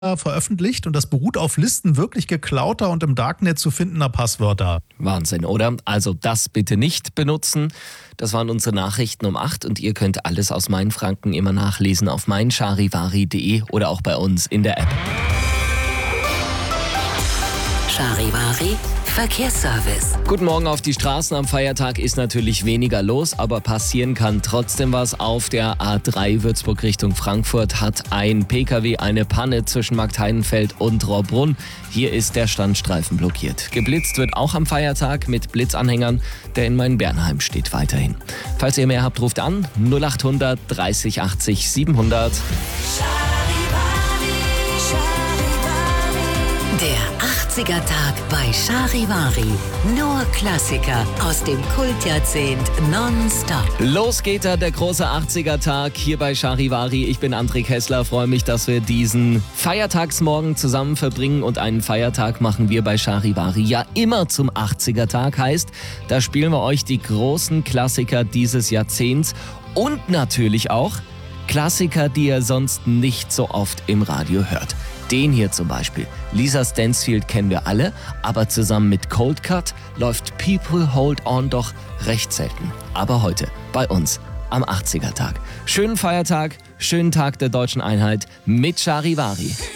veröffentlicht und das beruht auf Listen wirklich geklauter und im Darknet zu findender Passwörter. Wahnsinn, oder? Also das bitte nicht benutzen. Das waren unsere Nachrichten um 8 und ihr könnt alles aus Mainfranken immer nachlesen auf meincharivari.de oder auch bei uns in der App. Charivari Verkehrsservice. Guten Morgen. Auf die Straßen am Feiertag ist natürlich weniger los, aber passieren kann trotzdem was. Auf der A3 Würzburg Richtung Frankfurt hat ein Pkw eine Panne zwischen Marktheidenfeld und Rohrbrunn. Hier ist der Standstreifen blockiert. Geblitzt wird auch am Feiertag mit Blitzanhängern, der in Main-Bernheim steht weiterhin. Falls ihr mehr habt, ruft an 0800 30 80 700. Der 80er-Tag bei Charivari. Nur Klassiker aus dem Kultjahrzehnt nonstop. Los geht er, der große 80er-Tag hier bei Charivari. Ich bin André Kessler, freue mich, dass wir diesen Feiertagsmorgen zusammen verbringen. Und einen Feiertag machen wir bei Charivari ja immer zum 80er-Tag. Heißt, da spielen wir euch die großen Klassiker dieses Jahrzehnts und natürlich auch Klassiker, die ihr sonst nicht so oft im Radio hört. Den hier zum Beispiel. Lisa Stansfield kennen wir alle, aber zusammen mit Cold Cut läuft People Hold On doch recht selten. Aber heute bei uns am 80er-Tag. Schönen Feiertag, schönen Tag der deutschen Einheit mit Charivari.